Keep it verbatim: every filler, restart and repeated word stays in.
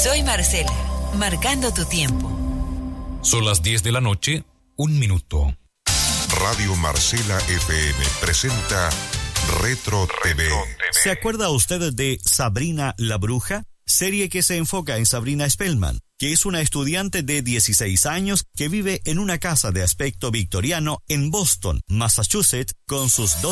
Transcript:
Soy Marcela, marcando tu tiempo. Son las diez de la noche, un minuto. Radio Marcela F M presenta Retro T V. ¿Se acuerda usted de Sabrina la Bruja? Serie que se enfoca en Sabrina Spellman, que es una estudiante de dieciséis años que vive en una casa de aspecto victoriano en Boston, Massachusetts, con sus dos